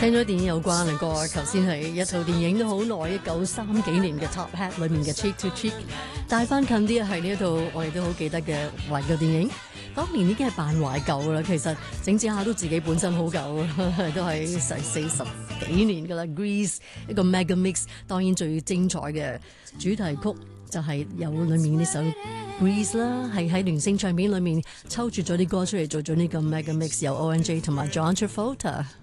聽咗電影有關嘅歌，頭先係一套電影都好耐，1930幾年嘅 Top Hat 裏面嘅 Cheek to Cheek， 帶翻近啲係呢一套我哋都好記得嘅懷舊電影。當年已經係扮懷舊啦，其實整整下都自己本身好舊啦，都係40幾年噶啦。Grease 一個 Mega Mix， 當然最精彩嘅主題曲就係有裏面呢首 Grease 啦，係喺聯聲唱片裏面抽住咗啲歌出嚟做咗呢個 Mega Mix，有 ONJ 同埋 John Travolta。